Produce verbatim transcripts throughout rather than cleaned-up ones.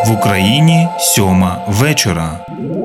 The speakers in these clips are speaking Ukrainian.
В Україні сьома вечора.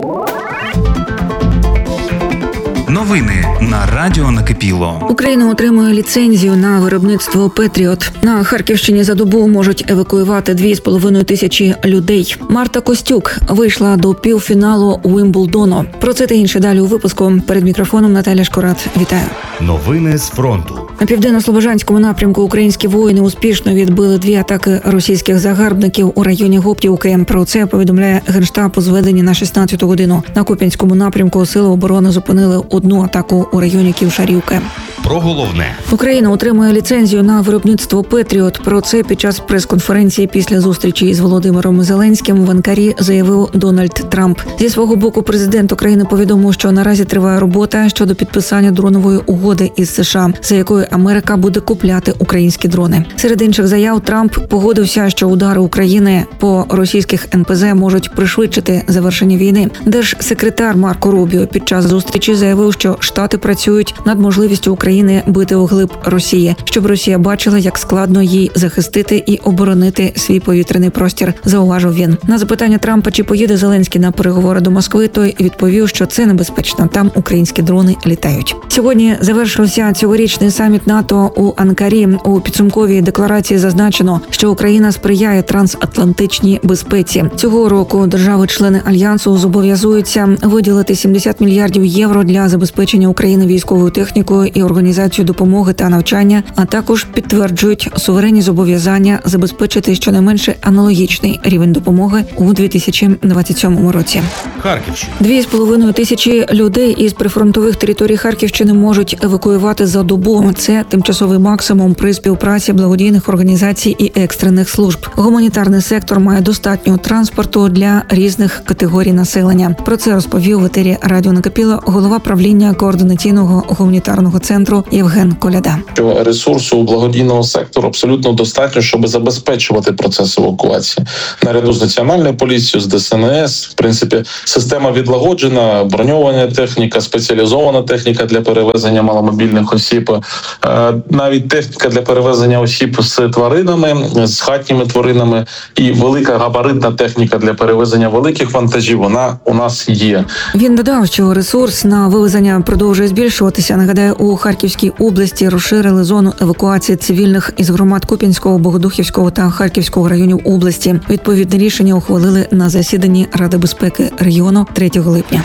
Новини на Радіо Накипіло. Україна отримує ліцензію на виробництво «Петріот». На Харківщині за добу можуть евакуювати дві з половиною тисячі людей. Марта Костюк вийшла до півфіналу Уимблдону. Про це та інше далі у випуску. Перед мікрофоном Наталя Шкорат. Вітаю. Новини з фронту. На південно-слобожанському напрямку українські воїни успішно відбили дві атаки російських загарбників у районі Гоптівки. Про це повідомляє Генштаб у зведенні на шістнадцяту годину. На Куп'янському напрямку сили оборони зупинили одну атаку у районі Ківшарівки. Про головне. Україна отримує ліцензію на виробництво «Петріот». Про це під час прес-конференції після зустрічі із Володимиром Зеленським в Анкарі заявив Дональд Трамп. Зі свого боку президент України повідомив, що наразі триває робота щодо підписання дронової угоди із США, за якою Америка буде купляти українські дрони. Серед інших заяв Трамп погодився, що удари України по російських ен пе зет можуть пришвидшити завершення війни. Держсекретар Марко Рубіо під час зустрічі заявив, що Штати працюють над можливістю України бити углиб Росії, щоб Росія бачила, як складно їй захистити і оборонити свій повітряний простір, зауважив він. На запитання Трампа, чи поїде Зеленський на переговори до Москви, той відповів, що це небезпечно, там українські дрони літають. Сьогодні завершився цьогорічний саміт НАТО у Анкарі. У підсумковій декларації зазначено, що Україна сприяє трансатлантичній безпеці. Цього року держави-члени Альянсу зобов'язуються виділити сімдесят мільярдів євро для забезпечення України військовою технікою і організацію допомоги та навчання, а також підтверджують суверенні зобов'язання забезпечити щонайменше аналогічний рівень допомоги у дві тисячі двадцять сьомому році. Харківщина. Дві з половиною тисячі людей із прифронтових територій Харківщини можуть евакуювати за добу. Це тимчасовий максимум при співпраці благодійних організацій і екстрених служб. Гуманітарний сектор має достатньо транспорту для різних категорій населення. Про це розповів в етері Радіо Накипіло голова правління координаційного гуманітарного центру Євген Коляда. Ресурсу у благодійного сектору абсолютно достатньо, щоб забезпечувати процес евакуації. Наряду з Національною поліцією, з де ес ен ес, в принципі, система відлагоджена, броньована техніка, спеціалізована техніка для перевезення маломобільних осіб, навіть техніка для перевезення осіб з тваринами, з хатніми тваринами і велика габаритна техніка для перевезення великих вантажів, вона у нас є. Він додав, що ресурс на вивезення продовжує збільшуватися. Нагадаю, у Харківській області розширили зону евакуації цивільних із громад Куп'янського, Богодухівського та Харківського районів області. Відповідне рішення ухвалили на засіданні Ради безпеки регіону третього липня.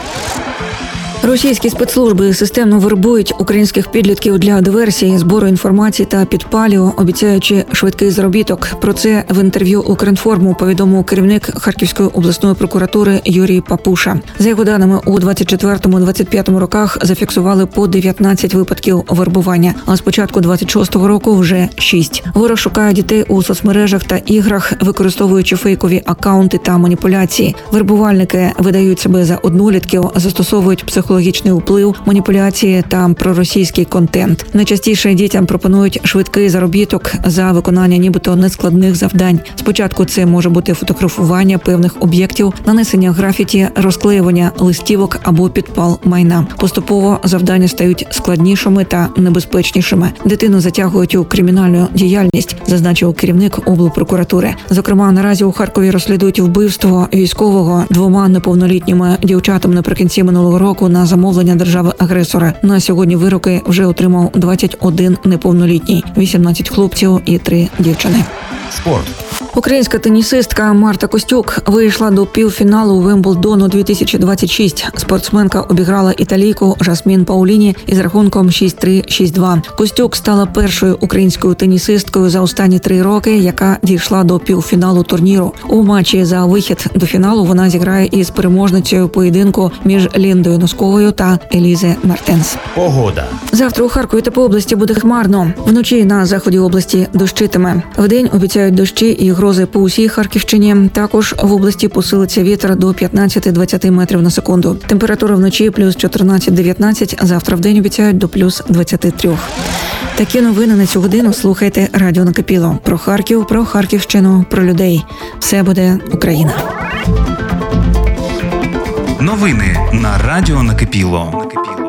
Російські спецслужби системно вербують українських підлітків для диверсії, збору інформації та підпалів, обіцяючи швидкий заробіток. Про це в інтерв'ю «Укрінформу» повідомив керівник Харківської обласної прокуратури Юрій Папуша. За його даними, у двадцять четвертому - двадцять п'ятому роках зафіксували по дев'ятнадцять випадків вербування, а з початку двадцять шостого року вже шість. Ворог шукає дітей у соцмережах та іграх, використовуючи фейкові акаунти та маніпуляції. Вербувальники видають себе за однолітків, застосовують психологічний Логічний вплив, маніпуляції та проросійський контент. Найчастіше дітям пропонують швидкий заробіток за виконання нібито нескладних завдань. Спочатку це може бути фотографування певних об'єктів, нанесення графіті, розклеювання листівок або підпал майна. Поступово завдання стають складнішими та небезпечнішими. Дитину затягують у кримінальну діяльність, зазначив керівник облпрокуратури. Зокрема, наразі у Харкові розслідують вбивство військового двома неповнолітніми дівчатам наприкінці минулого року на замовлення держави-агресора. На сьогодні вироки вже отримав двадцять один неповнолітній, вісімнадцять хлопців і три дівчини. Спорт. Українська тенісистка Марта Костюк вийшла до півфіналу Уимблдону дві тисячі двадцять шість. Спортсменка обіграла італійку Жасмін Пауліні із рахунком шість три - шість два. Костюк стала першою українською тенісисткою за останні три роки, яка дійшла до півфіналу турніру. У матчі за вихід до фіналу вона зіграє із переможницею поєдинку між Ліндою Носковою та Елізе Мертенс. Погода. Завтра у Харкові та по області буде хмарно. Вночі на заході області дощитиме. Вдень обіцяють дощі і грози по усій Харківщині. Також в області посилиться вітер до п'ятнадцяти - двадцяти метрів на секунду. Температура вночі плюс чотирнадцять - дев'ятнадцять, а завтра вдень обіцяють до плюс двадцяти трьох. Такі новини на цю годину слухайте Радіо Накипіло. Про Харків, про Харківщину, про людей. Все буде Україна. Новини на Радіо Накипіло.